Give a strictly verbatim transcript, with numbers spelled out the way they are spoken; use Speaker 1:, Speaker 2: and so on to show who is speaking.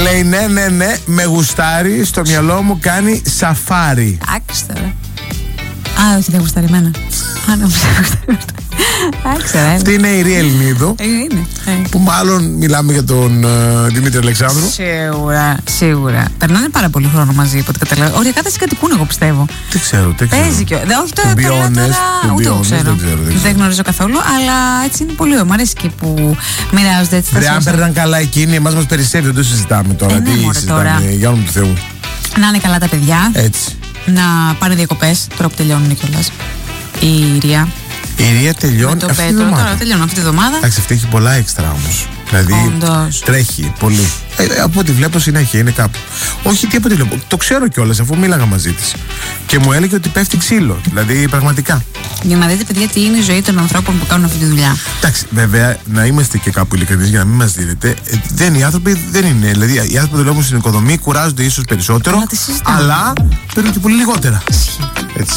Speaker 1: Λέει ναι, ναι, ναι, με γουστάρει, στο μυαλό μου κάνει σαφάρι.
Speaker 2: Άκουσα τώρα. Α, όχι, δεν γουστάρει εμένα. Α, ναι, άξερα.
Speaker 1: Αυτή είναι η Ρία Ελληνίδου.
Speaker 2: Είναι.
Speaker 1: Που μάλλον μιλάμε για τον uh, Δημήτρη Αλεξάνδρου.
Speaker 2: Σίγουρα, σίγουρα. Περνάνε πάρα πολύ χρόνο μαζί, από ό,τι καταλαβαίνω. Οριακά τα συγκατοικούν, εγώ πιστεύω.
Speaker 1: Δεν ξέρω, δεν ξέρω.
Speaker 2: Παίζει και. Όχι τώρα, τώρα, τώρα ούτε το ξέρω. Δεν γνωρίζω καθόλου, αλλά έτσι είναι πολύ ωραίο. Μ' αρέσει και που μοιράζονται έτσι τα
Speaker 1: πράγματα. Αν παίρναν καλά εκείνοι, εμάς μας περισσεύει, δεν το συζητάμε τώρα.
Speaker 2: Ε,
Speaker 1: Τι
Speaker 2: ναι,
Speaker 1: συζητάμε,
Speaker 2: τώρα.
Speaker 1: για όνομα του Θεού.
Speaker 2: Να είναι καλά τα παιδιά.
Speaker 1: Έτσι.
Speaker 2: Να πάνε διακοπές, τώρα που τελειώνουν κιόλας. Η Ρία.
Speaker 1: Η Ρία τελειώνει αυτή τη εβδομάδα.
Speaker 2: Τώρα τελειώνει αυτή τη εβδομάδα.
Speaker 1: Εντάξει, αυτή έχει πολλά έξτρα όμως. Δηλαδή
Speaker 2: Όντως.
Speaker 1: Τρέχει πολύ. Ε, από ό,τι βλέπω συνέχεια είναι κάπου. Όχι, τι από ό,τι βλέπω. Το ξέρω κιόλας αφού μίλαγα μαζί της. Και μου έλεγε ότι πέφτει ξύλο. Δηλαδή πραγματικά.
Speaker 2: Για να δείτε, παιδιά, τι είναι η ζωή των ανθρώπων που κάνουν αυτή τη δουλειά.
Speaker 1: Εντάξει, βέβαια, να είμαστε και κάπου ειλικρινείς για να μην μας δίνετε. Δεν, οι άνθρωποι δεν είναι. Δηλαδή, οι άνθρωποι που δουλεύουν στην οικοδομή κουράζονται ίσως περισσότερο. Αλλά παίρνουν και πολύ λιγότερα.